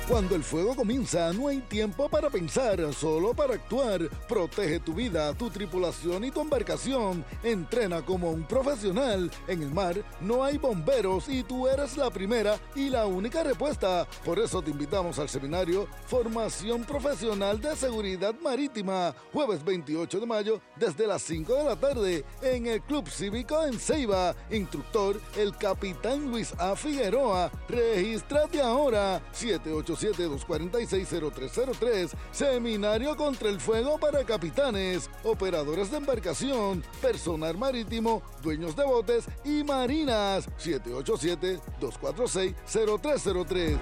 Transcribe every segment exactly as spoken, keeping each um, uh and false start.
Cuando el fuego comienza, no hay tiempo para pensar, solo para actuar. Protege tu vida, tu tripulación y tu embarcación. Entrena como un profesional. En el mar no hay bomberos y tú eres la primera y la única respuesta. Por eso te invitamos al seminario Formación Profesional de Seguridad Marítima, jueves veintiocho de mayo desde las cinco de la tarde en el Club Cívico en Ceiba. Instructor, el capitán Luis A. Figueroa. Regístrate ahora, siete ocho siete, dos cuatro seis, cero tres cero tres. Seminario contra el fuego para capitanes, operadores de embarcación, personal marítimo, dueños de botes y marinas. siete ocho siete, dos cuatro seis, cero tres cero tres.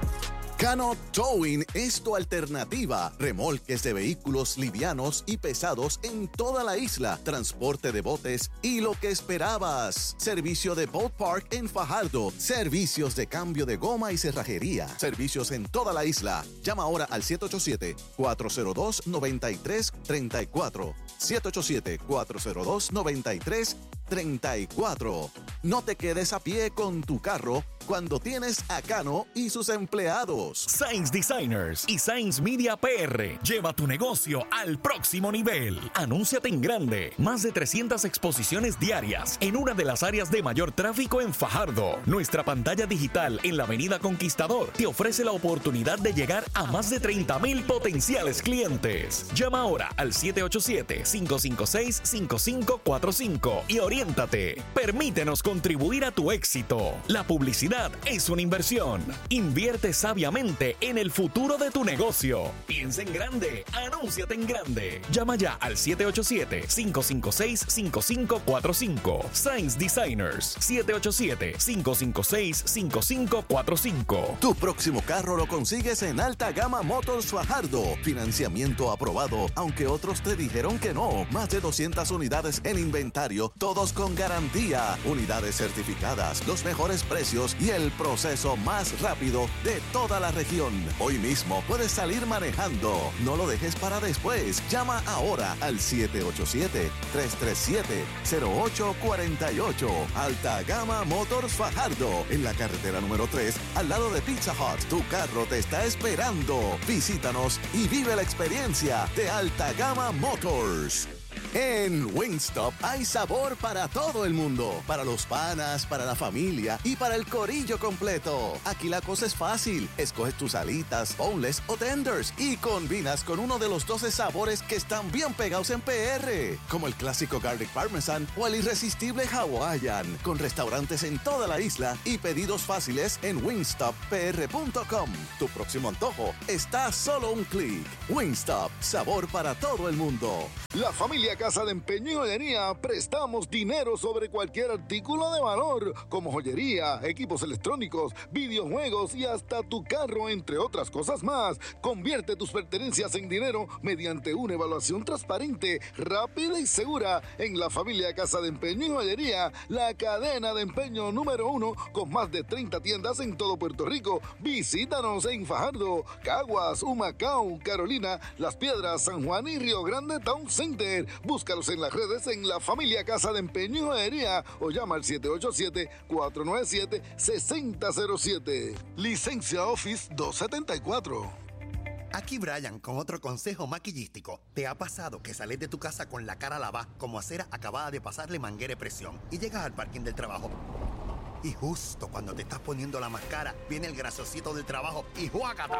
Cano Towing es tu alternativa. Remolques de vehículos livianos y pesados en toda la isla. Transporte de botes y lo que esperabas. Servicio de Boat Park en Fajardo. Servicios de cambio de goma y cerrajería. Servicios en toda la isla. Llama ahora al siete ocho siete, cuatro cero dos, nueve tres tres cuatro. siete ocho siete, cuatro cero dos, nueve tres tres cuatro. No te quedes a pie con tu carro cuando tienes a Cano y sus empleados. Sainz Designers y Sainz Media P R. Lleva tu negocio al próximo nivel. Anúnciate en grande. Más de trescientas exposiciones diarias en una de las áreas de mayor tráfico en Fajardo. Nuestra pantalla digital en la Avenida Conquistador te ofrece la oportunidad de llegar a más de treinta mil potenciales clientes. Llama ahora al siete ocho siete, cinco cinco seis, cinco cinco cuatro cinco y oriéntate. Permítenos contribuir a tu éxito. La publicidad es una inversión. Invierte sabiamente en el futuro de tu negocio. Piensa en grande. Anúnciate en grande. Llama ya al siete ocho siete, cinco cinco seis, cinco cinco cuatro cinco. Sainz Designers. siete ocho siete, cinco cinco seis, cinco cinco cuatro cinco. Tu próximo carro lo consigues en Alta Gama Motors Fajardo. Financiamiento aprobado, aunque otros te dijeron que no. Más de doscientas unidades en inventario, todos con garantía. Unidades certificadas, los mejores precios y el proceso más rápido de toda la región. Hoy mismo puedes salir manejando. No lo dejes para después. Llama ahora al siete ocho siete, tres tres siete, cero ocho cuatro ocho. Alta Gama Motors Fajardo, en la carretera número tres, al lado de Pizza Hut. Tu carro te está esperando. Visítanos y vive la experiencia de Alta Gama Motors. En Wingstop hay sabor para todo el mundo, para los panas, para la familia y para el corillo completo. Aquí la cosa es fácil, escoges tus alitas, boneless o tenders y combinas con uno de los doce sabores que están bien pegados en P R, como el clásico Garlic Parmesan o el irresistible Hawaiian, con restaurantes en toda la isla y pedidos fáciles en wingstop p r punto com. Tu próximo antojo está a solo un clic. Wingstop, sabor para todo el mundo. La familia Casa de Empeño y Joyería prestamos dinero sobre cualquier artículo de valor, como joyería, equipos electrónicos, videojuegos y hasta tu carro, entre otras cosas más. Convierte tus pertenencias en dinero mediante una evaluación transparente, rápida y segura. En la familia Casa de Empeño y Joyería, la cadena de empeño número uno con más de treinta tiendas en todo Puerto Rico. Visítanos en Fajardo, Caguas, Humacao, Carolina, Las Piedras, San Juan y Río Grande Town Center. Búscalos en las redes en la familia Casa de Empeño y Joyería o llama al siete ocho siete, cuatro nueve siete, seis cero cero siete. Licencia Office doscientos setenta y cuatro. Aquí Brian con otro consejo maquillístico. ¿Te ha pasado que sales de tu casa con la cara lavada como acera acabada de pasarle manguera de presión y llegas al parking del trabajo? Y justo cuando te estás poniendo la máscara, viene el graciosito del trabajo y ¡juácata!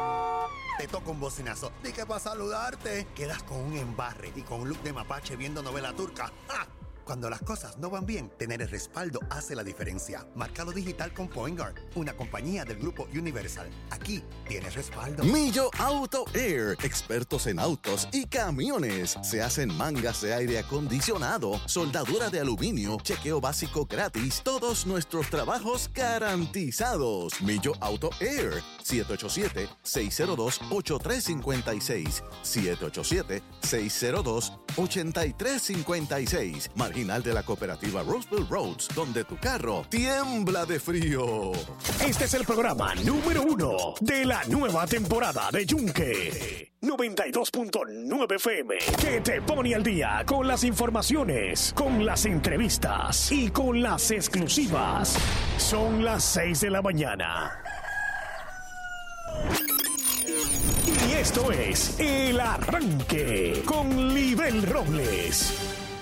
Te toca un bocinazo. Dije para saludarte. Quedas con un embarre y con un look de mapache viendo novela turca. ¡Ah! Cuando las cosas no van bien, tener el respaldo hace la diferencia. Márcalo digital con Point Guard, una compañía del grupo Universal. Aquí tienes respaldo. Millo Auto Air, expertos en autos y camiones. Se hacen mangas de aire acondicionado, soldadura de aluminio, chequeo básico gratis, todos nuestros trabajos garantizados. Millo Auto Air, siete ocho siete, seis cero dos, ocho tres cinco seis, siete ocho siete, seis cero dos, ocho tres cinco seis. Marginal de la cooperativa Roseville Roads, donde tu carro tiembla de frío. Este es el programa número uno de la nueva temporada de Yunque. noventa y dos punto nueve F M, que te pone al día con las informaciones, con las entrevistas y con las exclusivas. Son las seis de la mañana. Esto es El Arranque con Libel Robles.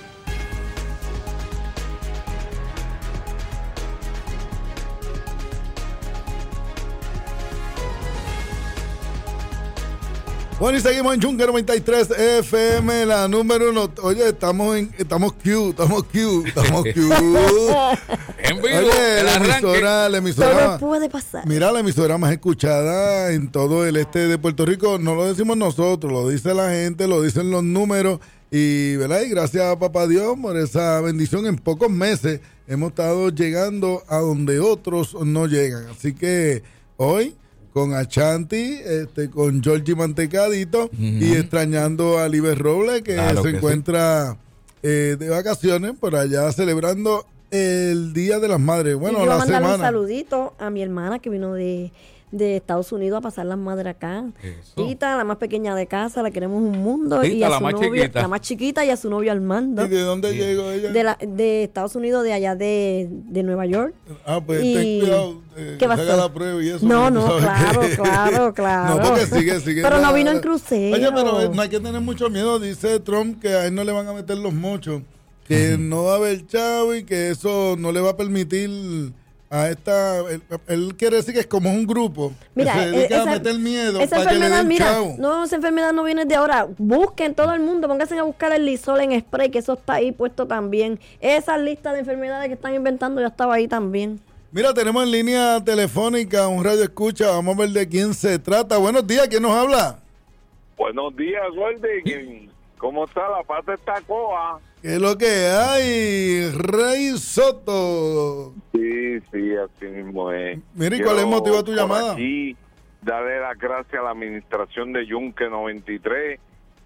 Bueno, y seguimos en Junker noventa y tres F M, la número uno. Oye, estamos en, estamos Q, estamos Q, estamos Q. En vivo, Oye, el la arranque. emisora, la emisora. Todo puede pasar. Mira, la emisora más escuchada en todo el este de Puerto Rico. No lo decimos nosotros, lo dice la gente, lo dicen los números. Y, ¿verdad? Y gracias a Papá Dios por esa bendición. En pocos meses hemos estado llegando a donde otros no llegan. Así que hoy, con Achanti, este, con Georgie Mantecadito, uh-huh. y extrañando a Libel Robles, que claro se que encuentra sí. eh, de vacaciones por allá celebrando el Día de las Madres. Bueno, y yo la voy a mandar semana. un saludito a mi hermana que vino de, de Estados Unidos a pasar las madres acá. Eso. Tita, la más pequeña de casa, la queremos un mundo. Tita, y a la su más novio, chiquita. la más chiquita, y a su novio Armando. ¿Y de dónde Bien. llegó ella? De, la, de Estados Unidos, de allá de, de Nueva York. Ah, pues Y- ten cuidado, eh, ¿Qué que pasó? haga la prueba y eso. No, porque tú no, sabes claro, que- claro, claro. No, porque sigue, sigue. Pero la- no vino en crucero. Oye, pero eh, no hay que tener mucho miedo. Dice Trump que a él no le van a meter los mochos, que uh-huh. no va a haber chavo y que eso no le va a permitir a esta. Él, él quiere decir que es como un grupo Mira, que se dedica esa- a meter miedo Esa para que le enfermedad, den mira, chavo. no, esa enfermedad no viene de ahora. Busquen todo el mundo, pónganse a buscar el Lysol en spray, que eso está ahí puesto también. Esa lista de enfermedades que están inventando ya estaba ahí también. Mira, tenemos en línea telefónica un radio escucha. Vamos a ver de quién se trata. Buenos días, ¿quién nos habla? Buenos días, Gordy. ¿Cómo está? La pata está coa. ¿Qué es lo que hay? Rey Soto. Sí, sí, así mismo es. Mira, ¿y cuál es el motivo de tu por llamada? Aquí, darle las gracias a la administración de Yunque noventa y tres.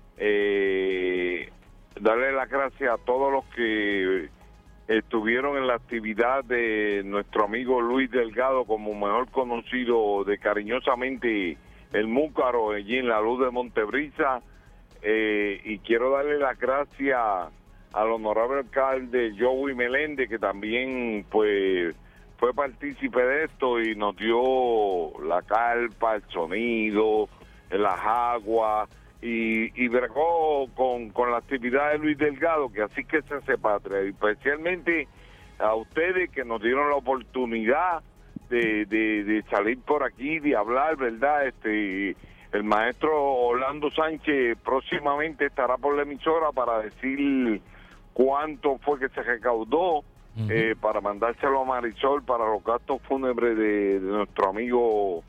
Eh, darle las gracias a todos los que estuvieron en la actividad de nuestro amigo Luis Delgado, como mejor conocido de cariñosamente el Múcaro, allí en la Luz de Montebrisa. Eh, y quiero darle las gracias al honorable alcalde Joey Meléndez, que también pues fue partícipe de esto y nos dio la carpa, el sonido, las aguas, y, y bregó con, con la actividad de Luis Delgado, que así que se hace patria, y especialmente a ustedes que nos dieron la oportunidad de, de, de salir por aquí, de hablar, ¿verdad? Este el maestro Orlando Sánchez próximamente estará por la emisora para decir cuánto fue que se recaudó, uh-huh. eh, para mandárselo a Marisol para los gastos fúnebres de, de nuestro amigo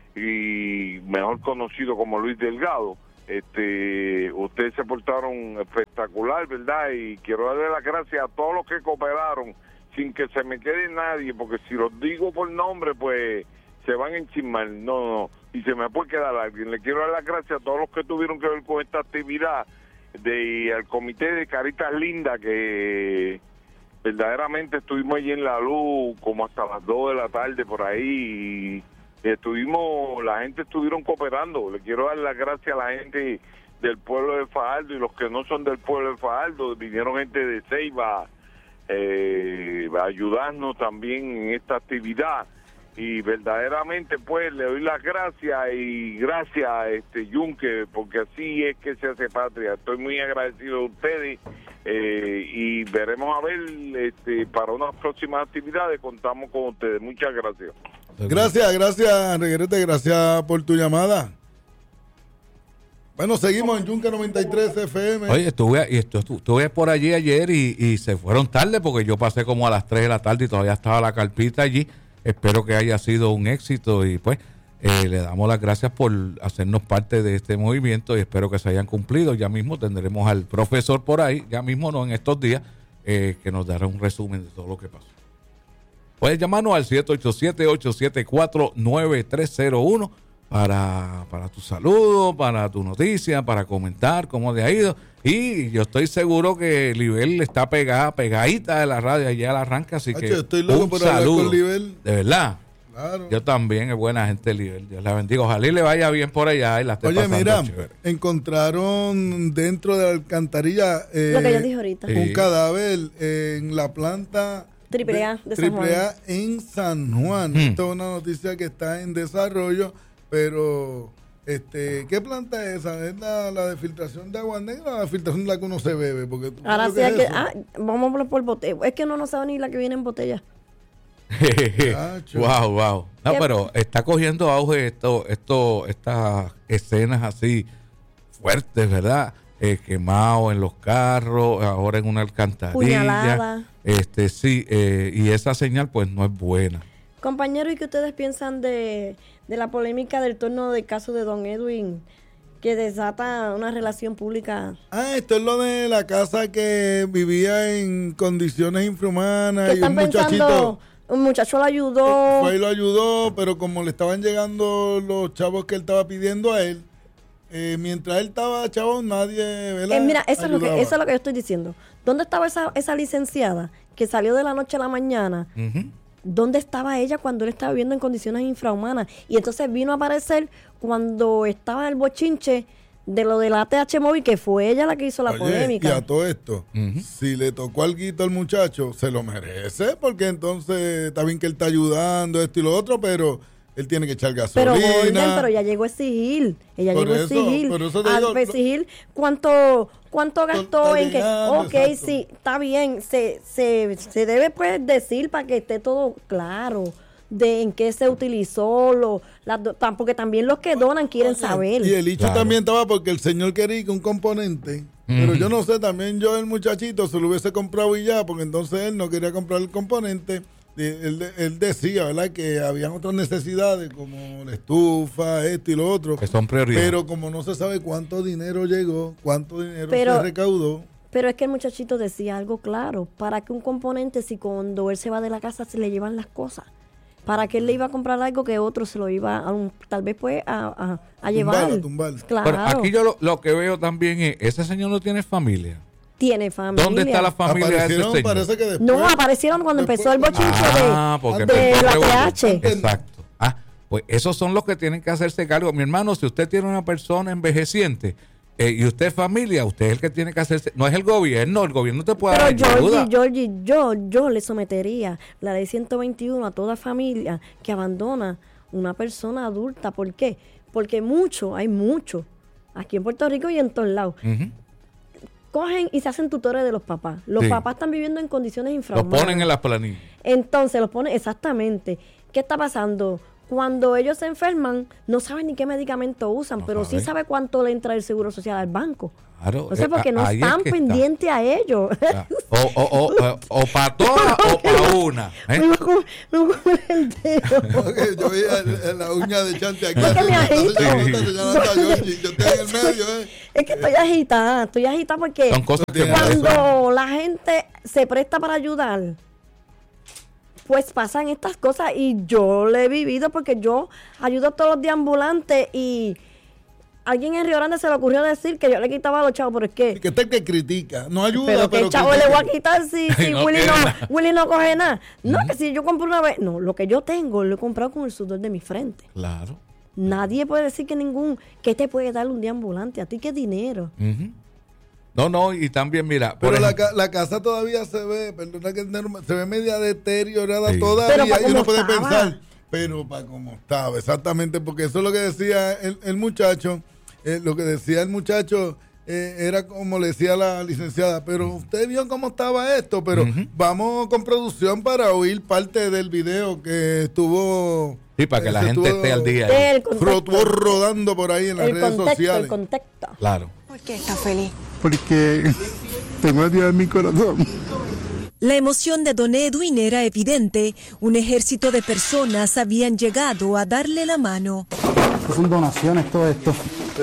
y mejor conocido como Luis Delgado. Este, ustedes se portaron espectacular, ¿verdad? Y quiero darle las gracias a todos los que cooperaron, sin que se me quede nadie, porque si los digo por nombre, pues se van a enchismar. No, no, y se me puede quedar alguien. Le quiero dar las gracias a todos los que tuvieron que ver con esta actividad, de y al comité de Caritas Lindas, que verdaderamente estuvimos allí en la luz como hasta las dos de la tarde por ahí, y estuvimos, la gente estuvieron cooperando. Le quiero dar las gracias a la gente del pueblo de Fajardo y los que no son del pueblo de Fajardo. Vinieron gente de Ceiba eh, a ayudarnos también en esta actividad, y verdaderamente pues le doy las gracias y gracias este Yunque, porque así es que se hace patria. Estoy muy agradecido de ustedes, eh, y veremos a ver este para unas próximas actividades. Contamos con ustedes. Muchas gracias. Gracias, gracias, Reguerete, gracias por tu llamada. Bueno, seguimos en Yunque noventa y tres F M. Oye, estuve, y estu- estu- estuve por allí ayer y, y se fueron tarde porque yo pasé como a las tres de la tarde y todavía estaba la carpita allí. Espero que haya sido un éxito y pues eh, le damos las gracias por hacernos parte de este movimiento y espero que se hayan cumplido. Ya mismo tendremos al profesor por ahí, ya mismo no en estos días, eh, que nos dará un resumen de todo lo que pasó. Puedes llamarnos al siete ocho siete, ocho siete cuatro, nueve tres cero uno para, para tu saludo, para tu noticia, para comentar cómo te ha ido. Y yo estoy seguro que Libel está pegada, pegadita de la radio allá al arranque, así Hacho, que yo estoy loco un por hablar saludo. con Libel. De verdad. Claro. Yo también, es buena gente Libel. Dios la bendiga. Ojalá y le vaya bien por allá y la esté Oye, pasando mira, chévere. encontraron dentro de la alcantarilla eh, Lo que yo dije ahorita. Sí. un cadáver en la planta Triple A de San Triple Juan. A en San Juan. Hmm. Esto es una noticia que está en desarrollo, pero Este, ¿qué planta es esa? ¿Es la, la de filtración de agua negra o la filtración de la que uno se bebe? Porque Ahora sí que hay que, eso? ah, vamos por, por botella. Es que uno no sabe ni la que viene en botella. Wow, wow. No, ¿Qué? pero está cogiendo auge esto, esto, estas escenas así fuertes, ¿verdad? Eh, quemado en los carros, ahora en una alcantarilla. Puñalada. Este, sí, eh, y esa señal pues no es buena. Compañeros, ¿y qué ustedes piensan de, de la polémica del torno del caso de Don Edwin, que desata una relación pública? Ah, esto es lo de la casa que vivía en condiciones infrahumanas Que y un están pensando, muchachito un muchacho lo ayudó. fue y lo ayudó, pero como le estaban llegando los chavos que él estaba pidiendo a él, eh, mientras él estaba chavo, nadie, ¿verdad? Eh, mira, eso es, lo que, ayudaba. eso es lo que yo estoy diciendo. ¿Dónde estaba esa, esa licenciada que salió de la noche a la mañana? Ujú. ¿Dónde estaba ella cuando él estaba viviendo en condiciones infrahumanas? Y entonces vino a aparecer cuando estaba el bochinche de lo de la A T H móvil, que fue ella la que hizo la Oye, polémica. y a todo esto, Ujú. si le tocó alguito al muchacho, se lo merece, porque entonces está bien que él está ayudando, esto y lo otro, pero él tiene que echar Pero gasolina. Golden, pero ella llegó a exigir. Ella Por llegó a eso, exigir. por eso te Al digo, exigir cuánto, cuánto gastó está en que. llegando, Ok, exacto. sí, está bien. Se, se, se debe pues decir para que esté todo claro de en qué se utilizó, lo, las do- tam- porque también los que donan quieren saber. Y el hecho Claro. también estaba porque el señor quería que un componente, pero yo no sé, también yo el muchachito se lo hubiese comprado y ya, porque entonces él no quería comprar el componente. Y Él, él decía, ¿verdad?, que habían otras necesidades como la estufa, esto y lo otro. Que son prioridades. Pero como no se sabe cuánto dinero llegó, cuánto dinero Pero- se recaudó. Pero es que el muchachito decía algo claro. ¿Para que un componente, si cuando él se va de la casa se le llevan las cosas? ¿Para que él le iba a comprar algo que otro se lo iba a un, tal vez pues a, a, a llevar? a tumbar. Claro. Pero aquí yo lo, lo que veo también es, ese señor no tiene familia. Tiene familia. ¿Dónde está la familia de ese Aparecieron, señor? parece que después. No, aparecieron cuando después- empezó el bochinche Ah, porque de, de empezó la a T preguntar. H. Exacto. Ah, pues esos son los que tienen que hacerse cargo. Mi hermano, si usted tiene una persona envejeciente eh, y usted es familia, usted es el que tiene que hacerse. No es el gobierno, el gobierno te puede Pero dar ayuda. Georgie, Georgie, yo, yo le sometería la ley ciento veintiuno a toda familia que abandona una persona adulta. ¿Por qué? Porque mucho, hay mucho, aquí en Puerto Rico y en todos lados, Ujú. cogen y se hacen tutores de los papás. Los Sí. papás están viviendo en condiciones Lo infrahumanas. ponen en las planillas. Entonces, los ponen exactamente. ¿Qué está pasando? Cuando ellos se enferman, no saben ni qué medicamento usan, No pero saben. sí sabe cuánto le entra el Seguro Social al banco. Claro. O sea, eh, porque no ahí es están que está. pendientes a ellos. Ya. O, o, o, o, o para todas o para una. Me ¿eh? voy a comer- me voy a comer el dedo. Ok, yo vi el- el- la uña de Chante aquí. Es que me así, agito. entonces yo- entonces yo no ando, Georgie, yo estoy en el medio, ¿eh? Es que estoy agitada, estoy agitada porque Son cosas que Cuando- cuando la gente se presta para ayudar, pues pasan estas cosas y yo lo he vivido porque yo ayudo todos los días ambulantes y alguien en Río Grande se le ocurrió decir que yo le quitaba a los chavos, pero es que... Que está el que critica. No ayuda, Pero pero. qué chavo le voy a quitar si, si No Willy, quiere no, nada. Willy no coge nada. No, que si yo compro una vez... No, lo que yo tengo lo he comprado con el sudor de mi frente. Claro. Nadie puede decir que ningún... que te puede dar un día ambulante? ¿A ti qué dinero? Ujú. No, no, y también, mira. por Pero la, ejemplo- ca- la casa todavía se ve, perdona que interrumpa, se ve media deteriorada Sí. todavía. Pero pa' Y uno cómo puede estaba. pensar, pero para cómo estaba, exactamente, porque eso es lo que decía el, el muchacho. eh, lo que decía el muchacho eh, era como le decía la licenciada, pero usted vio cómo estaba esto, pero Ujú. vamos con producción para oír parte del video que estuvo. Sí, para que eh, la se gente estuvo- esté al día. ahí. El contexto. Estuvo rodando por ahí en las El redes contexto, sociales. el contexto. Claro. ¿Por qué está feliz? Porque tengo a Dios en mi corazón. La emoción de don Edwin era evidente. Un ejército de personas habían llegado a darle la mano. Estas son donaciones, todo esto.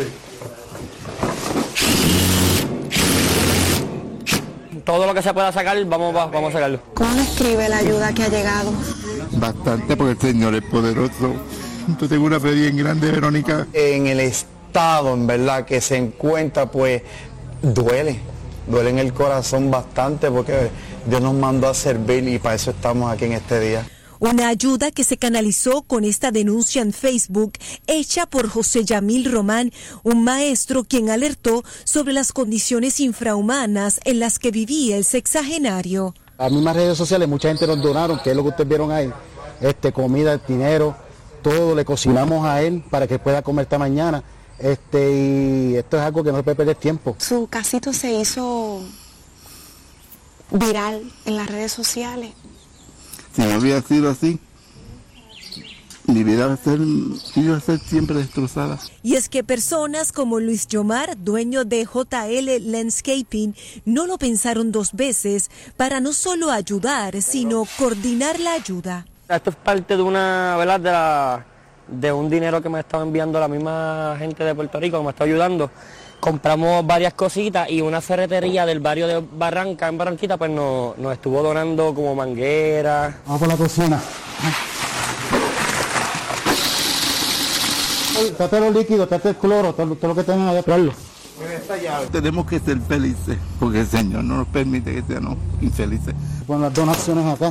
Todo lo que se pueda sacar, vamos, va- vamos a sacarlo. ¿Cómo describe la ayuda que ha llegado? Bastante porque el Señor es poderoso. Yo tengo una fe bien grande, Verónica. En el estado, en verdad, que se encuentra, pues, duele. Duele en el corazón bastante porque Dios nos mandó a servir y para eso estamos aquí en este día. Una ayuda que se canalizó con esta denuncia en Facebook hecha por José Yamil Román, un maestro quien alertó sobre las condiciones infrahumanas en las que vivía el sexagenario. A mismas redes sociales mucha gente nos donaron, que es lo que ustedes vieron ahí. Este, comida, dinero, todo le cocinamos a él para que pueda comer esta mañana. Este, y esto es algo que no se puede perder tiempo. Su casito se hizo viral en las redes sociales. Si no hubiera sido así, mi vida va a ser, iba a ser siempre destrozada. Y es que personas como Luis Yomar, dueño de J L Landscaping, no lo pensaron dos veces para no solo ayudar, sino coordinar la ayuda. Esto es parte de una, ¿verdad? De, la, de un dinero que me estaba enviando la misma gente de Puerto Rico que me está ayudando. Compramos varias cositas y una ferretería del barrio de Barranca, en Barranquita, pues nos, nos estuvo donando como mangueras. Vamos por la cocina. Trate los líquidos, trate el cloro, todo, todo lo que tengan allá, traerlo. Tenemos que ser felices, porque el Señor no nos permite que seamos infelices. Pon las donaciones acá.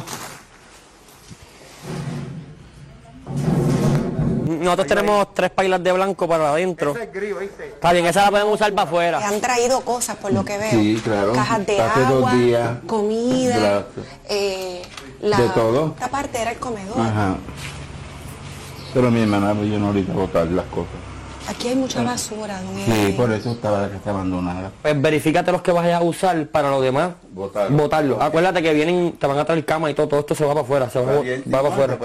Nosotros tenemos tres pailas de blanco para adentro. Ese es gris, ¿viste? Está bien, esa la podemos usar para afuera. Han traído cosas, por lo que veo. Sí, claro. Cajas de Hace agua, dos días. comida. Eh, la, de todo. Esta parte era el comedor. Ajá. Pero mi hermana me yo no ahorita botar las cosas. Aquí hay mucha basura, don Sí, Edwin. por eso estaba la casa abandonada. Pues verifícate los que vayas a usar para lo demás. Botarlo. Botarlo. Acuérdate que vienen, te van a traer cama y todo, todo esto se va para afuera, se va, va, va para afuera.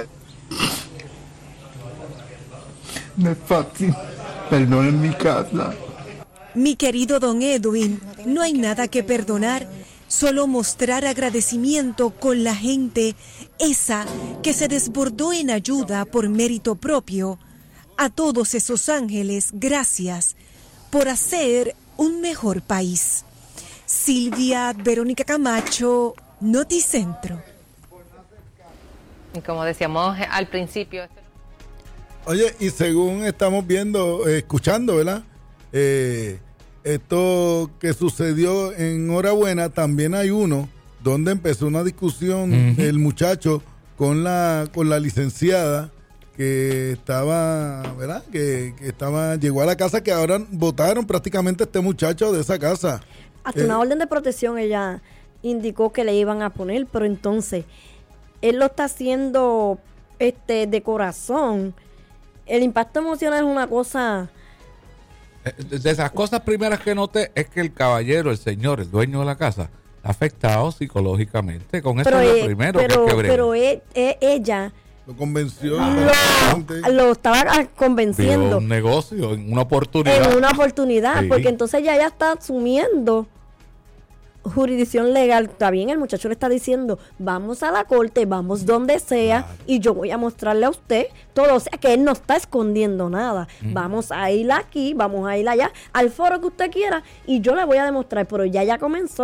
No es fácil. Perdonen mi casa. Mi querido don Edwin, no hay nada que perdonar, solo mostrar agradecimiento con la gente, esa que se desbordó en ayuda por mérito propio. A todos esos ángeles, gracias por hacer un mejor país. Silvia Verónica Camacho, Noticentro. Y como decíamos al principio... Oye, y según estamos viendo, eh, escuchando, ¿verdad? Eh, esto que sucedió en Horabuena, también hay uno donde empezó una discusión uh-huh. el muchacho con la con la licenciada que estaba, ¿verdad? Que, que estaba, llegó a la casa, que ahora votaron prácticamente a este muchacho de esa casa. Hasta eh, una orden de protección ella indicó que le iban a poner, pero entonces él lo está haciendo este de corazón. El impacto emocional es una cosa... De esas cosas primeras que noté es que el caballero, el señor, el dueño de la casa, está afectado psicológicamente. Con eso pero es lo eh, primero pero, que quebré. Pero eh, eh, ella... Lo convenció. Lo, lo estaba convenciendo. Vio un negocio, en una oportunidad. En una oportunidad, sí. Porque entonces ella ya está asumiendo jurisdicción legal. Está bien, el muchacho le está diciendo, vamos a la corte, vamos donde sea, claro. Y yo voy a mostrarle a usted todo, o sea que él no está escondiendo nada. Mm. Vamos a ir aquí, vamos a ir allá, al foro que usted quiera, y yo le voy a demostrar, pero ya ya comenzó.